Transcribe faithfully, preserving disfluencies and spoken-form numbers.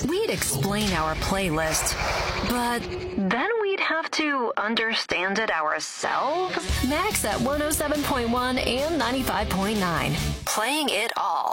We'd explain our playlist, but then we'd have to understand it ourselves. Max at one oh seven point one and ninety-five point nine. Playing it all.